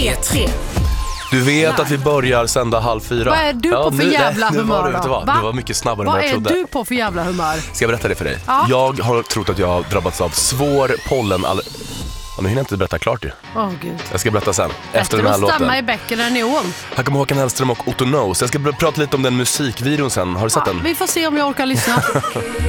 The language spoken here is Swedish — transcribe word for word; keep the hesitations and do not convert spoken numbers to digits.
P tre. Du vet att vi börjar sända halv fyra. Vad är du ja, på för nu, jävla nej, humör nu var det, då? vad? Va? Det var mycket snabbare Vad än jag trodde. Vad är du på för jävla humör? Ska jag berätta det för dig? Ja. Jag har trott att jag har drabbats av svår pollen. All... Och nu hinner jag inte berätta klart ju. Åh oh, gud. Jag ska berätta sen. Efter Efter den här att låten. stämma i bäcken än i ån. Här kommer Håkan Hellström och Otto Knows. Jag ska pr- prata lite om den musikvideon sen. Har du sett Ja, den? vi får se om jag orkar lyssna.